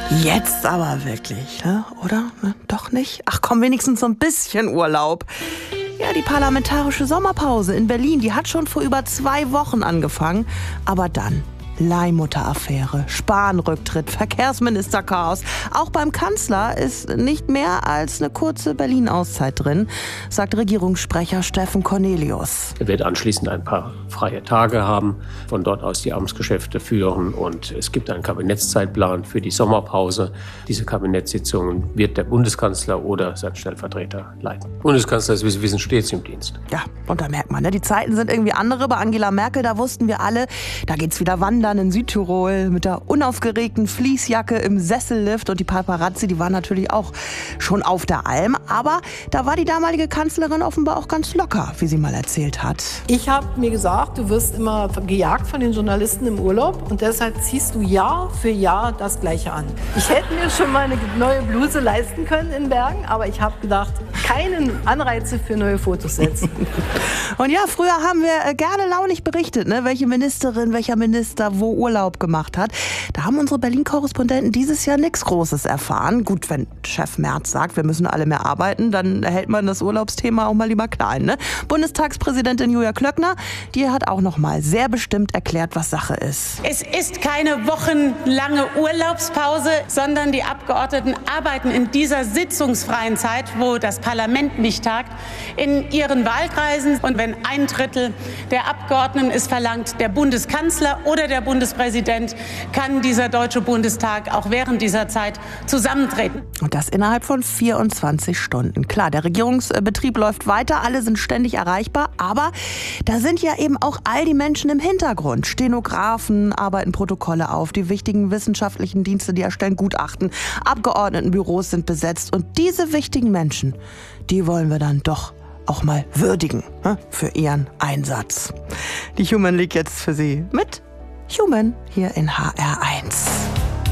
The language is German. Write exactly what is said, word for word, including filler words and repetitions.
Jetzt aber wirklich, ne? Oder? Ne? Doch nicht? Ach komm, wenigstens so ein bisschen Urlaub. Ja, die parlamentarische Sommerpause in Berlin, die hat schon vor über zwei Wochen angefangen. Aber dann Leihmutter-Affäre, Spahn-Rücktritt, Verkehrsminister-Chaos. Auch beim Kanzler ist nicht mehr als eine kurze Berlin-Auszeit drin, sagt Regierungssprecher Steffen Cornelius. Er wird anschließend ein paar freie Tage haben, von dort aus die Amtsgeschäfte führen und es gibt einen Kabinettszeitplan für die Sommerpause. Diese Kabinettssitzungen wird der Bundeskanzler oder sein Stellvertreter leiten. Bundeskanzler ist, wie Sie wissen, stets im Dienst. Ja, und da merkt man, ne? Die Zeiten sind irgendwie andere. Bei Angela Merkel, da wussten wir alle, da geht's wieder wandern in Südtirol mit der unaufgeregten Fließjacke im Sessellift. Und die Paparazzi, die waren natürlich auch schon auf der Alm. Aber da war die damalige Kanzlerin offenbar auch ganz locker, wie sie mal erzählt hat. Ich habe mir gesagt, du wirst immer gejagt von den Journalisten im Urlaub und deshalb ziehst du Jahr für Jahr das Gleiche an. Ich hätte mir schon mal eine neue Bluse leisten können in Bergen, aber ich habe gedacht, keinen Anreize für neue Fotos setzen. Und ja, früher haben wir gerne launig berichtet, ne, welche Ministerin, welcher Minister wo Urlaub gemacht hat. Da haben unsere Berlin-Korrespondenten dieses Jahr nichts Großes erfahren. Gut, wenn Chef Merz sagt, wir müssen alle mehr arbeiten, dann hält man das Urlaubsthema auch mal lieber klein. Ne? Bundestagspräsidentin Julia Klöckner, die hat auch noch mal sehr bestimmt erklärt, was Sache ist. Es ist keine wochenlange Urlaubspause, sondern die Abgeordneten arbeiten in dieser sitzungsfreien Zeit, wo das Parlament nicht tagt, in ihren Wahlkreisen. Und wenn ein Drittel der Abgeordneten es verlangt, der Bundeskanzler oder der Bundespräsident, kann dieser Deutsche Bundestag auch während dieser Zeit zusammentreten. Und das innerhalb von vierundzwanzig Stunden. Klar, der Regierungsbetrieb läuft weiter, alle sind ständig erreichbar, aber da sind ja eben auch all die Menschen im Hintergrund. Stenografen arbeiten Protokolle auf, die wichtigen wissenschaftlichen Dienste, die erstellen Gutachten, Abgeordnetenbüros sind besetzt und diese wichtigen Menschen, die wollen wir dann doch auch mal würdigen, ne, für ihren Einsatz. Die Human League jetzt für Sie mit Human hier in H R eins.